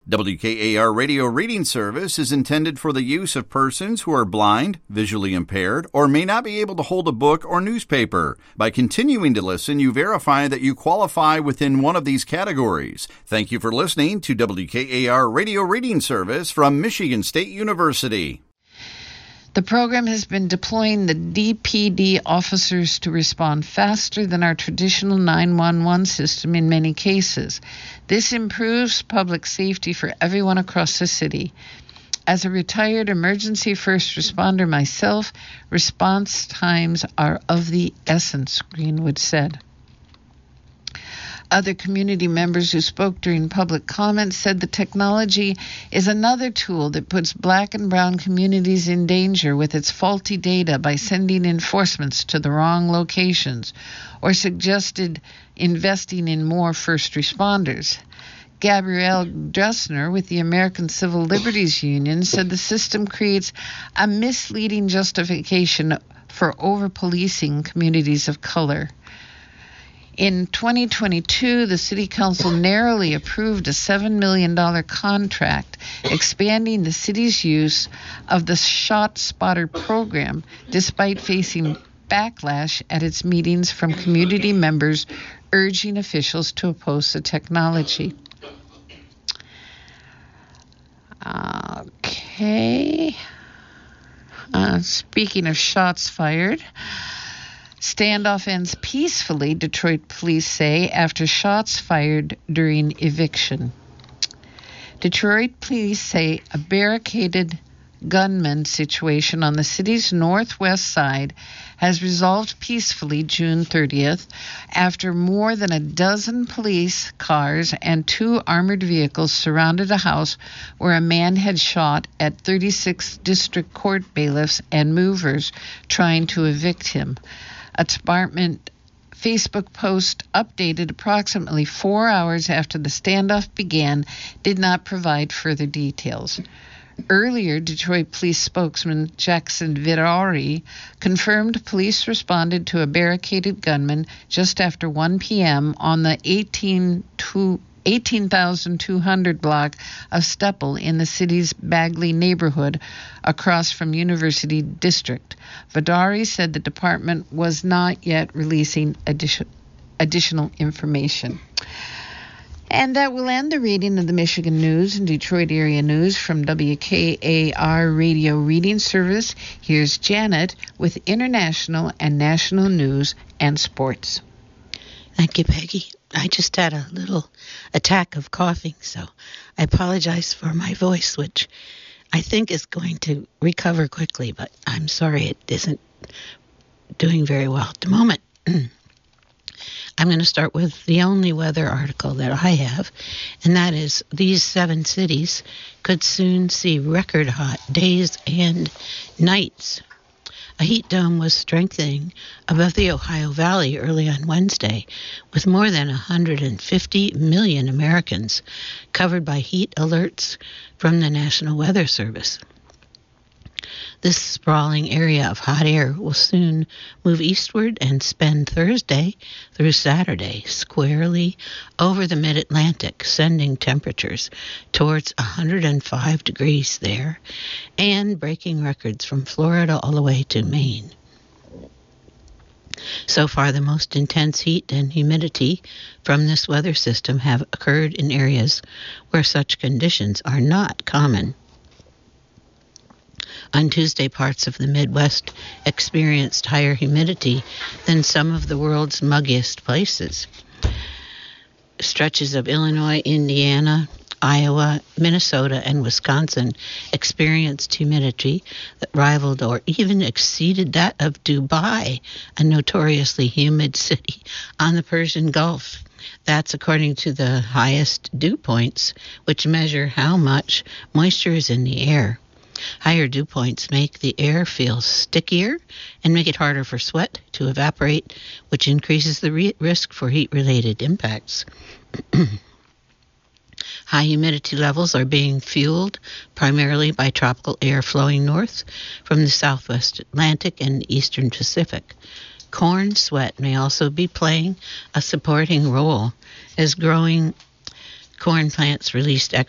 WKAR Radio Reading Service is intended for the use of persons who are blind, visually impaired, or may not be able to hold a book or newspaper. By continuing to listen, you verify that you qualify within one of these categories. Thank you for listening to WKAR Radio Reading Service from Michigan State University. The program has been deploying the DPD officers to respond faster than our traditional 911 system in many cases. This improves public safety for everyone across the city. As a retired emergency first responder myself, response times are of the essence, Greenwood said. Other community members who spoke during public comments said the technology is another tool that puts Black and brown communities in danger with its faulty data by sending enforcements to the wrong locations, or suggested investing in more first responders. Gabrielle Dressner with the American Civil Liberties Union said the system creates a misleading justification for over-policing communities of color. In 2022, the City Council narrowly approved a $7 million contract expanding the city's use of the ShotSpotter program, despite facing backlash at its meetings from community members urging officials to oppose the technology. Okay. Speaking of shots fired, standoff ends peacefully, Detroit police say, after shots fired during eviction. Detroit police say a barricaded gunman situation on the city's northwest side has resolved peacefully June 30th after more than a dozen police cars and 2 armored vehicles surrounded a house where a man had shot at 36 district court bailiffs and movers trying to evict him. A department Facebook post updated approximately 4 hours after the standoff began did not provide further details. Earlier, Detroit police spokesman Jackson Vidari confirmed police responded to a barricaded gunman just after 1 p.m. on the 18,200 block of Steppel in the city's Bagley neighborhood across from University District. Vidari said the department was not yet releasing additional information. And that will end the reading of the Michigan News and Detroit area news from WKAR Radio Reading Service. Here's Janet with international and national news and sports. Thank you, Peggy. I just had a little attack of coughing, so I apologize for my voice, which I think is going to recover quickly, but I'm sorry it isn't doing very well at the moment. I'm going to start with the only weather article that I have, and that is these 7 cities could soon see record hot days and nights. A heat dome was strengthening above the Ohio Valley early on Wednesday, with more than 150 million Americans covered by heat alerts from the National Weather Service. This sprawling area of hot air will soon move eastward and spend Thursday through Saturday squarely over the mid-Atlantic, sending temperatures towards 105 degrees there and breaking records from Florida all the way to Maine. So far, the most intense heat and humidity from this weather system have occurred in areas where such conditions are not common. On Tuesday, parts of the Midwest experienced higher humidity than some of the world's muggiest places. Stretches of Illinois, Indiana, Iowa, Minnesota, and Wisconsin experienced humidity that rivaled or even exceeded that of Dubai, a notoriously humid city on the Persian Gulf. That's according to the highest dew points, which measure how much moisture is in the air. Higher dew points make the air feel stickier and make it harder for sweat to evaporate, which increases the risk for heat-related impacts. High humidity levels are being fueled primarily by tropical air flowing north from the southwest Atlantic and eastern Pacific. Corn sweat may also be playing a supporting role as growing corn plants released